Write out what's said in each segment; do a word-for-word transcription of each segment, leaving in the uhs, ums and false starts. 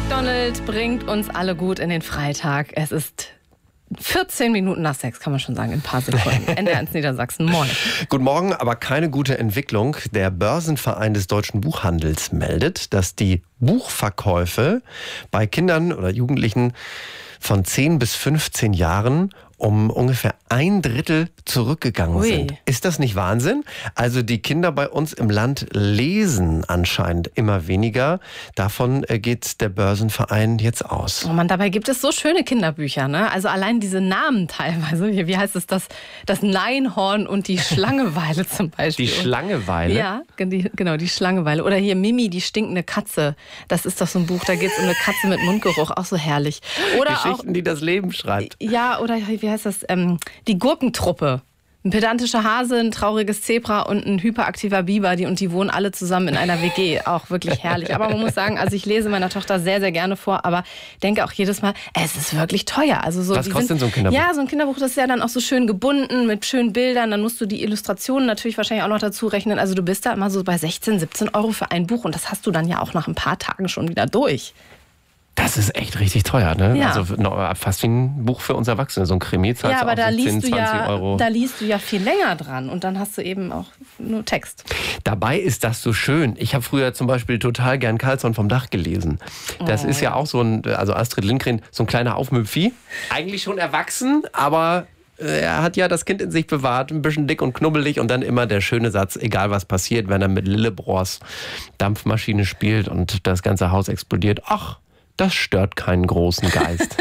McDonald bringt uns alle gut in den Freitag. Es ist vierzehn Minuten nach sechs, kann man schon sagen, in ein paar Sekunden. N D R eins Niedersachsen, moin. Guten Morgen, aber keine gute Entwicklung. Der Börsenverein des deutschen Buchhandels meldet, dass die Buchverkäufe bei Kindern oder Jugendlichen von zehn bis fünfzehn Jahren um ungefähr ein Drittel zurückgegangen Ui. sind. Ist das nicht Wahnsinn? Also die Kinder bei uns im Land lesen anscheinend immer weniger. Davon geht der Börsenverein jetzt aus. Oh Mann, dabei gibt es so schöne Kinderbücher, ne? Also allein diese Namen teilweise. Hier, wie heißt es, das, das Neinhorn und die Schlangeweile zum Beispiel. Die Schlangeweile? Ja, die, genau, die Schlangeweile. Oder hier Mimi, die stinkende Katze. Das ist doch so ein Buch, da geht es um eine Katze mit Mundgeruch, auch so herrlich. Oder Geschichten, auch, die das Leben schreibt. Ja, oder wie heißt das? Ähm, die Gurkentruppe. Ein pedantischer Hase, ein trauriges Zebra und ein hyperaktiver Biber, die und die wohnen alle zusammen in einer W G. Auch wirklich herrlich. Aber man muss sagen, also ich lese meiner Tochter sehr, sehr gerne vor, aber denke auch jedes Mal, es ist wirklich teuer. Also so, Was die kostet sind, denn so ein Kinderbuch? Ja, so ein Kinderbuch, das ist ja dann auch so schön gebunden mit schönen Bildern. Dann musst du die Illustrationen natürlich wahrscheinlich auch noch dazu rechnen. Also du bist da immer so bei sechzehn, siebzehn Euro für ein Buch und das hast du dann ja auch nach ein paar Tagen schon wieder durch. Das ist echt richtig teuer, ne? Ja. Also fast wie ein Buch für uns Erwachsene. So ein Krimi zahlt Ja, aber auch da siebzehn, liest, du zwanzig ja, Euro. da liest du ja viel länger dran und dann hast du eben auch nur Text. Dabei ist das so schön. Ich habe früher zum Beispiel total gern Carlsson vom Dach gelesen. Das Oh. ist ja auch so ein, also Astrid Lindgren, so ein kleiner Aufmüpfi. Eigentlich schon erwachsen, aber er hat ja das Kind in sich bewahrt, ein bisschen dick und knubbelig und dann immer der schöne Satz, egal was passiert, wenn er mit Lillebrohrs Dampfmaschine spielt und das ganze Haus explodiert. Ach, das stört keinen großen Geist.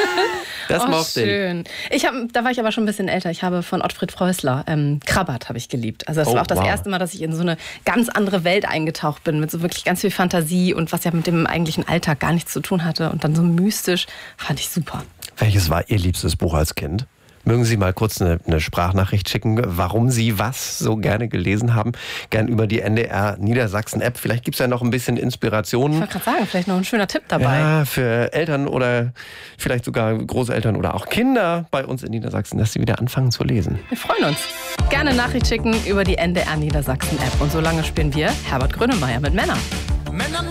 Das Oh, mochte ich. schön. Ich hab, da war ich aber schon ein bisschen älter. Ich habe von Ottfried Preußler ähm, Krabbert habe ich geliebt. Also das Oh, war auch das wow. erste Mal, dass ich in so eine ganz andere Welt eingetaucht bin, mit so wirklich ganz viel Fantasie und was ja mit dem eigentlichen Alltag gar nichts zu tun hatte und dann so mystisch, fand ich super. Welches war Ihr liebstes Buch als Kind? Mögen Sie mal kurz eine, eine Sprachnachricht schicken, warum Sie was so gerne gelesen haben? Gern über die N D R Niedersachsen-App. Vielleicht gibt es ja noch ein bisschen Ich Inspirationen. wollte gerade sagen, vielleicht noch ein schöner Tipp dabei. Ja, für Eltern oder vielleicht sogar Großeltern oder auch Kinder bei uns in Niedersachsen, dass sie wieder anfangen zu lesen. Wir freuen uns. Gerne Nachricht schicken über die N D R Niedersachsen-App. Und solange spielen wir Herbert Grönemeyer mit Männern. Männer